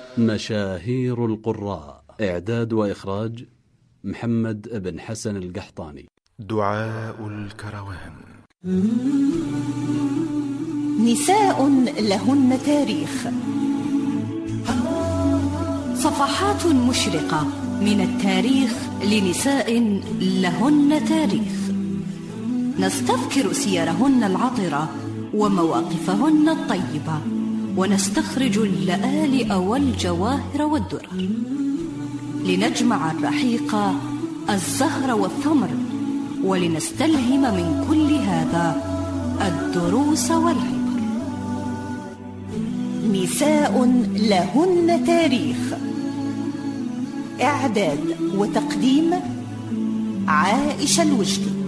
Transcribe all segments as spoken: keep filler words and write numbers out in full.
مشاهير القراء. إعداد وإخراج محمد بن حسن القحطاني. دعاء الكروان. نساء لهن تاريخ، صفحات مشرقة من التاريخ لنساء لهن تاريخ، نستذكر سيرهن العطرة ومواقفهن الطيبة، ونستخرج اللآلئ والجواهر والدرر، لنجمع الرحيق الزهر والثمر، ولنستلهم من كل هذا الدروس والعبر. نساء لهن تاريخ، إعداد وتقديم عائشة الوجدي.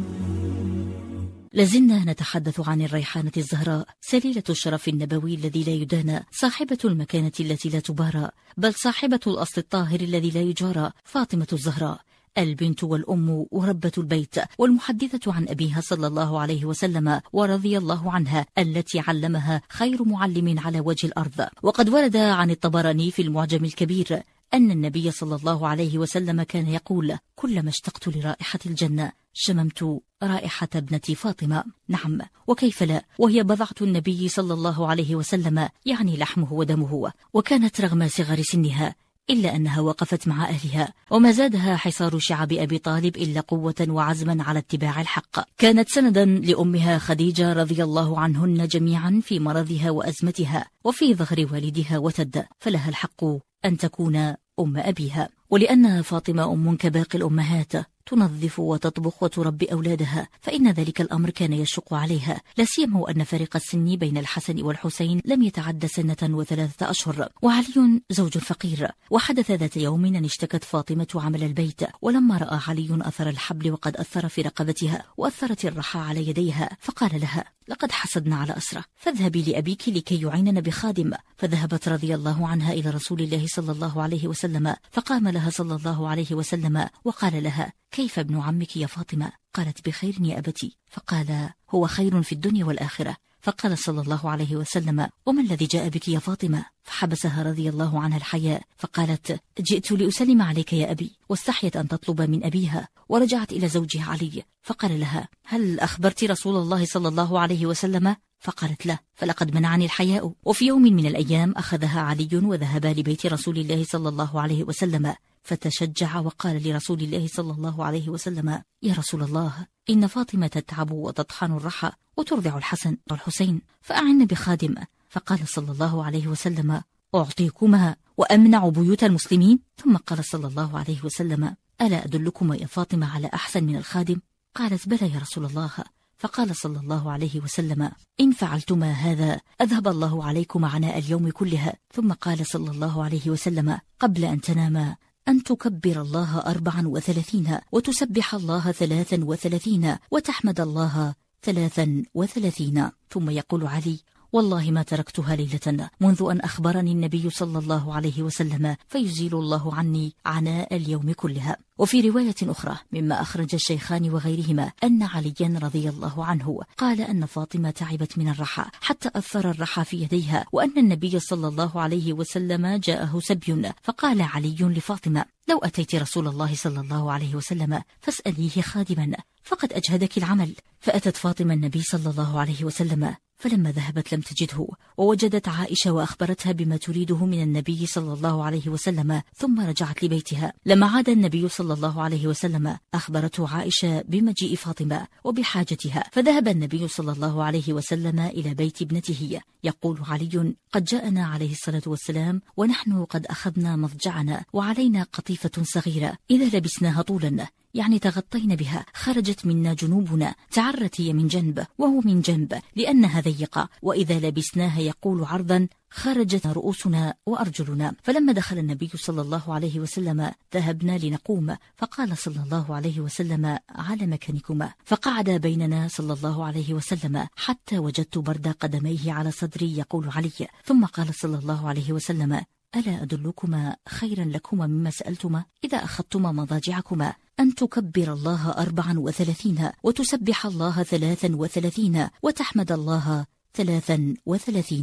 لازلنا نتحدث عن الريحانة الزهراء، سليلة الشرف النبوي الذي لا يدانى، صاحبة المكانة التي لا تبارى، بل صاحبة الأصل الطاهر الذي لا يجارى، فاطمة الزهراء، البنت والأم وربة البيت، والمحدثة عن أبيها صلى الله عليه وسلم ورضي الله عنها، التي علمها خير معلم على وجه الأرض. وقد ورد عن الطبراني في المعجم الكبير أن النبي صلى الله عليه وسلم كان يقول: كلما اشتقت لرائحة الجنة شممت رائحة ابنتي فاطمة. نعم، وكيف لا، وهي بضعة النبي صلى الله عليه وسلم، يعني لحمه ودمه، وكانت رغم صغر سنها إلا أنها وقفت مع أهلها، وما زادها حصار شعب أبي طالب إلا قوة وعزما على اتباع الحق. كانت سندا لأمها خديجة رضي الله عنهن جميعا في مرضها وأزمتها، وفي ظهر والدها وتد، فلها الحق أن تكون أم أبيها. ولأن فاطمة أم كباقي الأمهات، تنظف وتطبخ وتربي أولادها، فإن ذلك الأمر كان يشق عليها، لا سيما وأن فريق السن بين الحسن والحسين لم يتعد سنة وثلاثة أشهر، وعلي زوج فقير. وحدث ذات يوم أن اشتكت فاطمة عمل البيت، ولما رأى علي أثر الحبل وقد أثر في رقبتها وأثرت الرحى على يديها، فقال لها: لقد حسدنا على أسرة، فاذهبي لأبيك لكي يعيننا بخادم. فذهبت رضي الله عنها إلى رسول الله صلى الله عليه وسلم، فقام لها صلى الله عليه وسلم وقال لها: كيف ابن عمك يا فاطمة؟ قالت: بخير يا أبتي. فقال: هو خير في الدنيا والآخرة. فقال صلى الله عليه وسلم: وما الذي جاء بك يا فاطمة؟ فحبسها رضي الله عنها الحياء، فقالت: جئت لأسلم عليك يا أبي، واستحيت أن تطلب من أبيها، ورجعت إلى زوجها علي، فقال لها: هل أخبرت رسول الله صلى الله عليه وسلم؟ فقالت: لا، فلقد منعني الحياء. وفي يوم من الأيام أخذها علي وذهبا لبيت رسول الله صلى الله عليه وسلم، فتشجع وقال لرسول الله صلى الله عليه وسلم: يا رسول الله، إن فاطمة تتعب وتطحن الرحى وترضع الحسن والحسين، فأعن بخادم. فقال صلى الله عليه وسلم: أعطيكما وأمنع بيوت المسلمين؟ ثم قال صلى الله عليه وسلم: ألا أدلكما يا فاطمة على أحسن من الخادم؟ قالت: بلى يا رسول الله. فقال صلى الله عليه وسلم: إن فعلتما هذا أذهب الله عليكما عناء اليوم كلها. ثم قال صلى الله عليه وسلم: قبل أن تناما أن تكبر الله أربعا وثلاثين، وتسبح الله ثلاثا وثلاثين، وتحمد الله ثلاثا وثلاثين. ثم يقول علي: والله ما تركتها ليلة منذ أن أخبرني النبي صلى الله عليه وسلم، فيزيل الله عني عناء اليوم كلها. وفي رواية أخرى مما أخرج الشيخان وغيرهما أن عليا رضي الله عنه قال أن فاطمة تعبت من الرحى حتى أثر الرحى في يديها، وأن النبي صلى الله عليه وسلم جاءه سبي، فقال علي لفاطمة: لو أتيت رسول الله صلى الله عليه وسلم فاسأليه خادما، فقد أجهدك العمل. فأتت فاطمة النبي صلى الله عليه وسلم، فلما ذهبت لم تجده، ووجدت عائشة وأخبرتها بما تريده من النبي صلى الله عليه وسلم، ثم رجعت لبيتها. لما عاد النبي صلى الله عليه وسلم أخبرته عائشة بمجيء فاطمة وبحاجتها، فذهب النبي صلى الله عليه وسلم إلى بيت ابنته. يقول علي: قد جاءنا عليه الصلاة والسلام ونحن قد أخذنا مضجعنا وعلينا قطيفة صغيرة، إذا لبسناها طولا، يعني تغطينا بها، خرجت منا جنوبنا، تعرت هي من جنب وهو من جنب لأنها ضيقة، وإذا لبسناها يقول عرضا خرجت رؤوسنا وأرجلنا. فلما دخل النبي صلى الله عليه وسلم ذهبنا لنقوم، فقال صلى الله عليه وسلم: على مكانكما. فقعد بيننا صلى الله عليه وسلم حتى وجدت برد قدميه على صدري. يقول علي: ثم قال صلى الله عليه وسلم: ألا أدلكما خيرا لكما مما سألتما؟ إذا أخذتما مضاجعكما أن تكبر الله أربعا وثلاثين، وتسبح الله ثلاثا وثلاثين، وتحمد الله ثلاثا وثلاثين.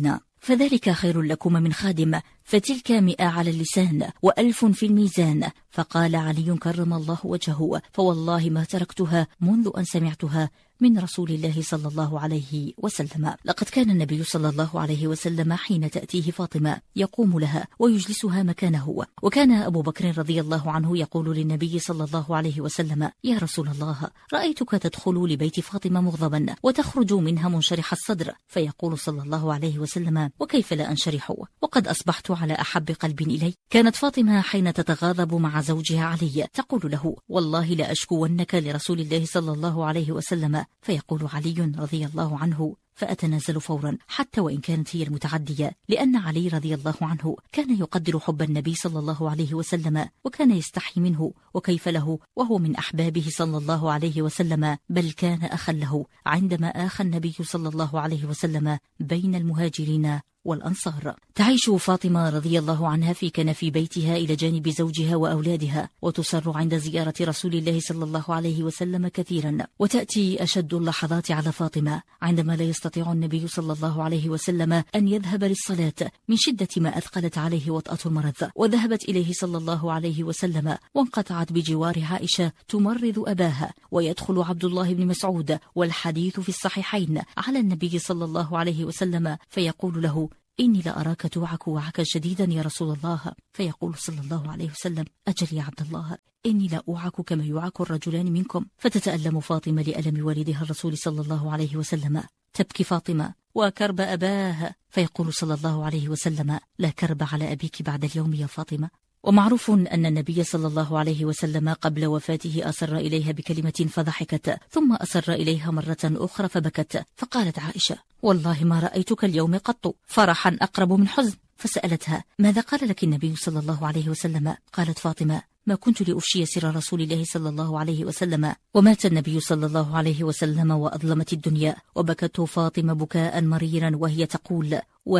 فذلك خير لكم من خادم، فتلك مئة على اللسان وألف في الميزان. فقال علي كرم الله وجهه: فوالله ما تركتها منذ أن سمعتها من رسول الله صلى الله عليه وسلم. لقد كان النبي صلى الله عليه وسلم حين تأتيه فاطمة يقوم لها ويجلسها مكانه، وكان أبو بكر رضي الله عنه يقول للنبي صلى الله عليه وسلم: يا رسول الله، رأيتك تدخل لبيت فاطمة مغضبا وتخرج منها منشرح الصدر. فيقول صلى الله عليه وسلم: وكيف لا أنشرح وقد أصبحت على أحب قلب إلي. كانت فاطمة حين تتغاضب مع زوجها علي تقول له: والله لا أشكونك لرسول الله صلى الله عليه وسلم. فيقول علي رضي الله عنه: فأتنازل فورا حتى وإن كانت هي المتعدية، لأن علي رضي الله عنه كان يقدر حب النبي صلى الله عليه وسلم وكان يستحي منه، وكيف له وهو من أحبابه صلى الله عليه وسلم، بل كان أخا له عندما آخى النبي صلى الله عليه وسلم بين المهاجرين والأنصار. تعيش فاطمة رضي الله عنها في كنف بيتها إلى جانب زوجها وأولادها، وتصر عند زيارة رسول الله صلى الله عليه وسلم كثيرا. وتأتي أشد اللحظات على فاطمة عندما لا يستطيع النبي صلى الله عليه وسلم أن يذهب للصلاة من شدة ما أثقلت عليه وطأة المرض، وذهبت إليه صلى الله عليه وسلم وانقطعت بجوار عائشة تمرض أباها، ويدخل عبد الله بن مسعود والحديث في الصحيحين على النبي صلى الله عليه وسلم فيقول له: إني لأراك توعك وعكا شديدا يا رسول الله. فيقول صلى الله عليه وسلم: أجل يا عبد الله، إني لا أوعك كما يوعك الرجلان منكم. فتتألم فاطمة لألم والدها الرسول صلى الله عليه وسلم، تبكي فاطمة وكرب أباها، فيقول صلى الله عليه وسلم: لا كرب على أبيك بعد اليوم يا فاطمة. ومعروف أن النبي صلى الله عليه وسلم قبل وفاته أصر إليها بكلمة فضحكت، ثم أصر إليها مرة أخرى فبكت. فقالت عائشة: والله ما رأيتك اليوم قط فرحا أقرب من حزن. فسألتها: ماذا قال لك النبي صلى الله عليه وسلم؟ قالت فاطمة: ما كنت لأفشي سر رسول الله صلى الله عليه وسلم، ومات النبي صلى الله عليه وسلم وأظلمت الدنيا. وبكت فاطمة بكاء مريرا وهي تقول: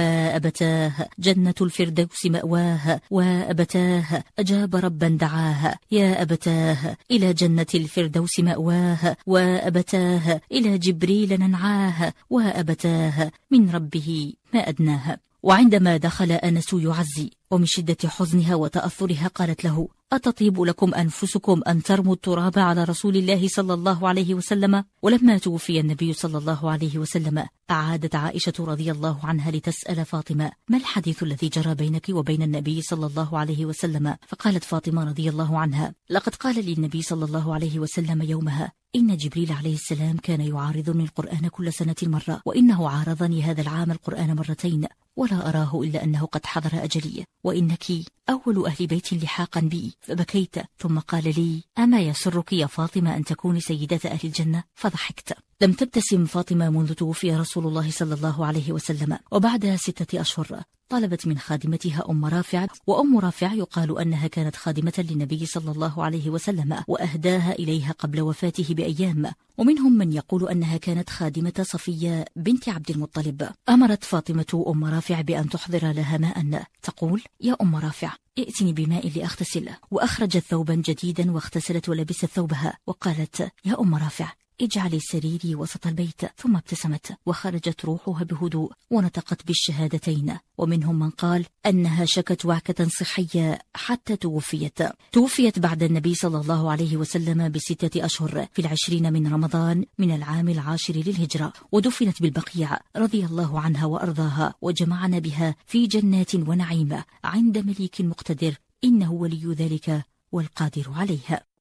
وأبتاه جنة الفردوس مأواه، وأبتاه أجاب ربا دعاه، يا أبتاه إلى جنة الفردوس مأواه، وأبتاه إلى جبريل ننعاه، وأبتاه من ربه ما أدناه. وعندما دخل أنس يعزي ومن شدة حزنها وتأثرها قالت له: أتطيب لكم أنفسكم أن ترموا التراب على رسول الله صلى الله عليه وسلم؟ ولما توفي النبي صلى الله عليه وسلم أعادت عائشة رضي الله عنها لتسأل فاطمة: ما الحديث الذي جرى بينك وبين النبي صلى الله عليه وسلم؟ فقالت فاطمة رضي الله عنها: لقد قال لي النبي صلى الله عليه وسلم يومها: إن جبريل عليه السلام كان يعارضني القرآن كل سنة مرة، وإنه عارضني هذا العام القرآن مرتين، ولا أراه إلا أنه قد حضر أجلي، وإنك أول أهل بيت لحاقا بي. فبكيت، ثم قال لي: أما يسرك يا فاطمة أن تكوني سيدة أهل الجنة؟ فضحكت. لم تبتسم فاطمة منذ توفي رسول الله صلى الله عليه وسلم، وبعد ستة أشهر طلبت من خادمتها أم رافع، وأم رافع يقال أنها كانت خادمة للنبي صلى الله عليه وسلم، وأهداها إليها قبل وفاته بأيام. ومنهم من يقول أنها كانت خادمة صفية بنت عبد المطلب. أمرت فاطمة أم رافع بأن تحضر لها ماء، تقول: يا أم رافع، ائتني بماء لأغتسل. وأخرجت ثوبا جديدا واغتسلت ولبست ثوبها، وقالت: يا أم رافع، اجعلي سريري وسط البيت. ثم ابتسمت وخرجت روحها بهدوء ونطقت بالشهادتين. ومنهم من قال أنها شكت وعكة صحية حتى توفيت. توفيت بعد النبي صلى الله عليه وسلم بستة أشهر في العشرين من رمضان من العام العاشر للهجرة، ودفنت بالبقيع رضي الله عنها وأرضاها، وجمعنا بها في جنات ونعيم عند مليك مقتدر، إنه ولي ذلك والقادر عليها.